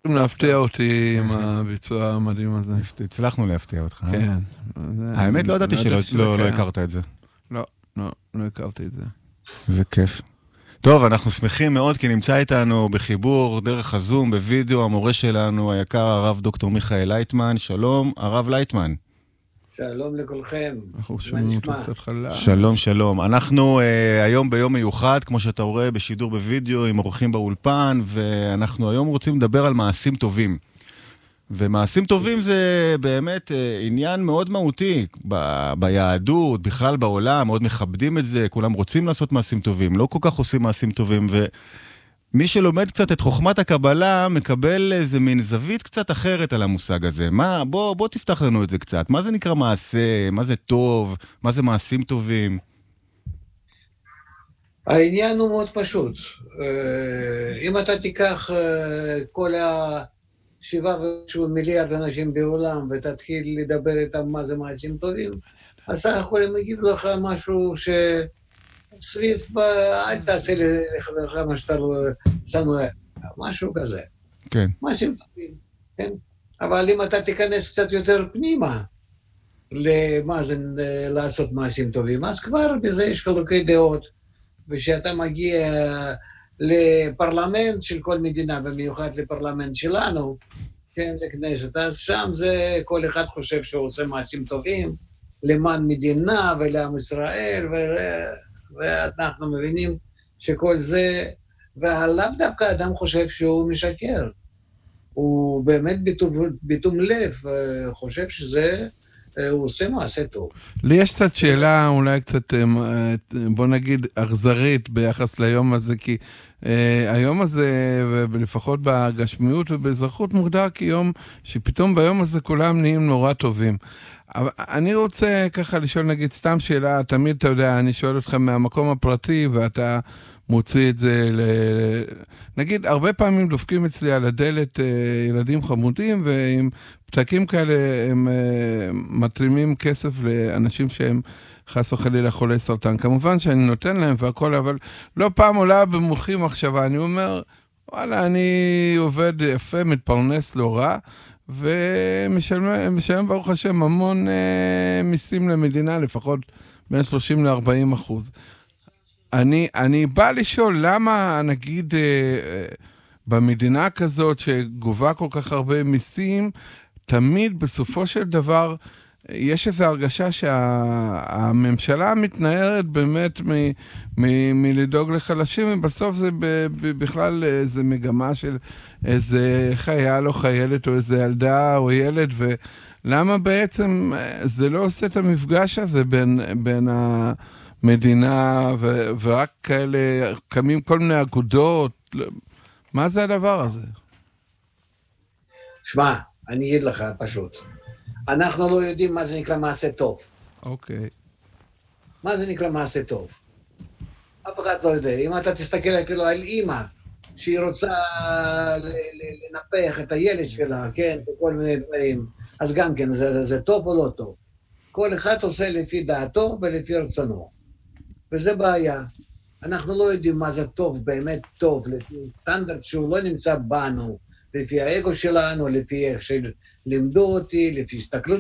להפתיע אותי עם הביצוע המדהים הזה. הצלחנו להפתיע אותך. כן. האמת לא ידעתי שלא הכרת את זה. לא הכרתי את זה. זה כיף. טוב, אנחנו שמחים מאוד כי נמצא איתנו בחיבור דרך הזום, בווידאו, המורה שלנו, היקר הרב דוקטור מיכאל לייטמן. שלום, הרב לייטמן. שלום לכולכם. אנחנו שומעים אותו קצת חלק. שלום, שלום. אנחנו היום ביום מיוחד, כמו שאתה רואה, בשידור בווידאו עם אורחים באולפן, ואנחנו היום רוצים לדבר על מעשים טובים. ומעשים טובים זה באמת עניין מאוד מהותי ביהדות, בכלל בעולם, מאוד מכבדים את זה, כולם רוצים לעשות מעשים טובים, לא כל כך עושים מעשים טובים, ומי שלומד קצת את חוכמת הקבלה, מקבל איזה מין זווית קצת אחרת על המושג הזה. בוא תפתח לנו את זה קצת. מה זה נקרא מעשה? מה זה טוב? מה זה מעשים טובים? העניין הוא מאוד פשוט. אם אתה תיקח כל 7 מיליארד אנשים בעולם ותתחיל לדבר איתם מה זה מעשים טובים, אז סך הכל הם יגידו לך משהו שסביב, אל תעשה לחברך מה שאתה לא שנו, משהו כזה. כן. מעשים טובים, כן? אבל אם אתה תיכנס קצת יותר פנימה למה זה לעשות מעשים טובים, אז כבר בזה יש חילוקי דעות, ושאתה מגיע לפרלמנט של כל מדינה, במיוחד לפרלמנט שלנו, כן, לכנסת, אז שם זה כל אחד חושב שהוא עושה מעשים טובים, למען מדינה ולעם ישראל, ואנחנו מבינים שכל זה, ולאו דווקא אדם חושב שהוא משקר, הוא באמת בתום לב חושב שזה, הוא עושה מעשה טוב. לי יש קצת שאלה, אולי קצת, בוא נגיד, אכזרית ביחס ליום הזה, כי היום הזה, לפחות בגשמיות ובאזרחות, מוגדר כיום שפתאום ביום הזה כולם נהיים נורא טובים. אבל אני רוצה ככה לשאול, נגיד, סתם שאלה, תמיד אתה יודע, אני שואל אותך מהמקום הפרטי, ואתה מוציא את זה נגיד, הרבה פעמים דופקים אצלי על הדלת ילדים חמודים, ועם פתקים כאלה הם מתרימים כסף לאנשים שהם חס וחלילה חולי סרטן. כמובן שאני נותן להם והכל, אבל לא פעם עולה במוחי מחשבה. אני אומר, וואלה, אני עובד יפה, מתפרנס לא רע, ומשלם ברוך השם המון מיסים למדינה, לפחות בין 30-40%. אני בא לשאול למה, נגיד, במדינה כזאת שגובה כל כך הרבה מיסים, תמיד בסופו של דבר יש איזו הרגשה שהממשלה מתנערת באמת מלדאוג לחלשים, ובסוף זה בכלל איזו מגמה של איזה חייל או חיילת או איזה ילדה או ילד, ולמה בעצם זה לא עושה את המפגש הזה בין המדינה ורק כאלה קמים כל מיני אגודות? מה זה הדבר הזה? שמע, אני אגיד לך פשוט. אנחנו לא יודעים מה זה נקרא מעשה טוב. אוקיי. מה זה נקרא מעשה טוב? אף אחד לא יודע. אם אתה תסתכל אפילו על אימא, שהיא רוצה לנפח את הילד שלה, כן, וכל מיני דברים, אז גם כן, זה טוב או לא טוב. כל אחד עושה לפי דעתו ולפי רצונו. וזה בעיה. אנחנו לא יודעים מה זה טוב, באמת טוב, לפי סטנדרט שהוא לא נמצא בנו, לפי האגו שלנו, לפי איך שלימדו אותי, לפי הסתכלות